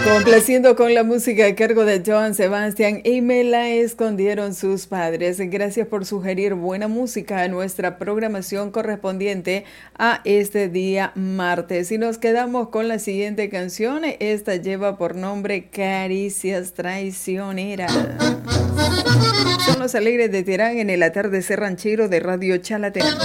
Complaciendo con la música a cargo de Joan Sebastián y Me la escondieron sus padres. Gracias por sugerir buena música a nuestra programación correspondiente a este día martes. Y nos quedamos con la siguiente canción. Esta lleva por nombre Caricias Traicioneras. Son los Alegres de Terán en el atardecer ranchero de Radio Chalatenango.